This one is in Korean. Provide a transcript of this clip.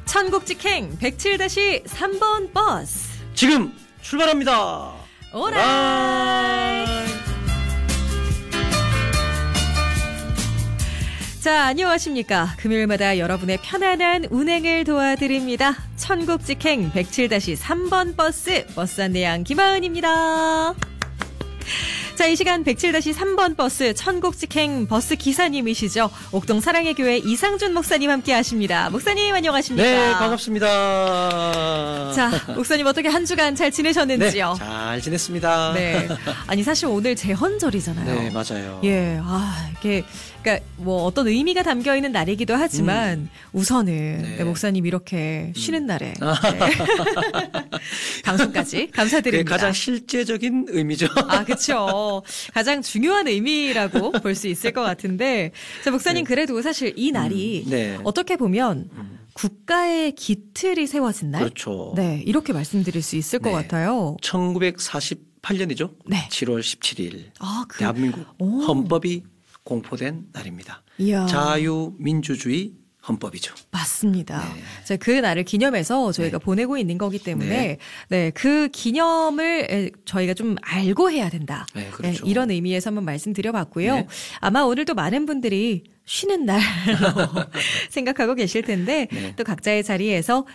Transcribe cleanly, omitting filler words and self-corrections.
천국직행 107-3번 버스 지금 출발합니다. 오라이. 자, 안녕하십니까. 금요일마다 여러분의 편안한 운행을 도와드립니다. 천국직행 107-3번 버스 안내양 김하은입니다. 자, 이 시간 107-3번 버스 천국직행 버스 기사님이시죠. 옥동 사랑의 교회 이상준 목사님 함께 하십니다. 목사님 안녕하십니까. 네, 반갑습니다. 자, 목사님 어떻게 한 주간 잘 지내셨는지요? 네, 잘 지냈습니다. 네. 아니, 사실 오늘 제헌절이잖아요. 네, 맞아요. 예, 이게, 그러니까 뭐 어떤 의미가 담겨 있는 날이기도 하지만 우선은 네. 네, 목사님 이렇게 쉬는 날에 네. 방송까지 감사드립니다. 그게 가장 실제적인 의미죠. 그렇죠. 가장 중요한 의미라고 볼 수 있을 것 같은데, 자, 목사님 네. 그래도 사실 이 날이 네. 어떻게 보면 국가의 기틀이 세워진 날, 그렇죠. 네, 이렇게 말씀드릴 수 있을 것 네. 같아요. 1948년이죠. 네. 7월 17일 그, 대한민국 오. 헌법이 공포된 날입니다. 이야. 자유민주주의 헌법이죠. 맞습니다. 네. 자, 그 날을 기념해서 저희가 네. 보내고 있는 거기 때문에 네. 네, 그 기념을 저희가 좀 알고 해야 된다. 네, 그렇죠. 네, 이런 의미에서 한번 말씀드려봤고요. 네. 아마 오늘도 많은 분들이 쉬는 날로 생각하고 계실 텐데 네. 또 각자의 자리에서